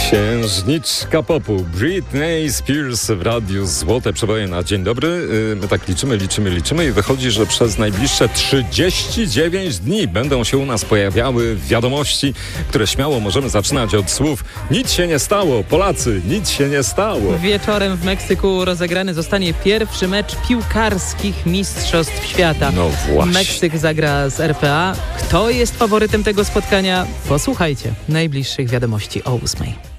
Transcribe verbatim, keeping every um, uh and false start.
Księżniczka popu Britney Spears w radiu Złote Przeboje na dzień dobry. My tak liczymy, liczymy, liczymy i wychodzi, że przez najbliższe trzydzieści dziewięć dni będą się u nas pojawiały wiadomości, które śmiało możemy zaczynać od słów: nic się nie stało, Polacy, nic się nie stało. Wieczorem w Meksyku rozegrany zostanie pierwszy mecz piłkarskich Mistrzostw Świata. No właśnie. Meksyk zagra z R P A. Kto jest faworytem tego spotkania? Posłuchajcie najbliższych wiadomości o ósmej.